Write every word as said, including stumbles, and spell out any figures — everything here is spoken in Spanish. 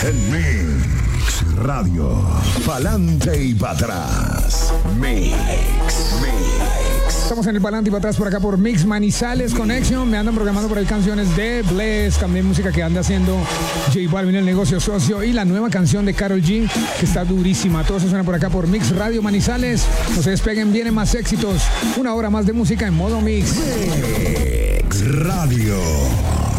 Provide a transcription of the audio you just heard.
en Mix Radio. Pa'lante y para atrás. Mix, Mix. Estamos en el Pa'lante y para atrás por acá por Mix Manizales Connection. Me andan programando por ahí canciones de Bless, también música que anda haciendo J Balvin, el negocio socio, y la nueva canción de Karol G, que está durísima. Todo eso suena por acá por Mix Radio Manizales. No se despeguen, vienen más éxitos. Una hora más de música en modo Mix. Mix Radio.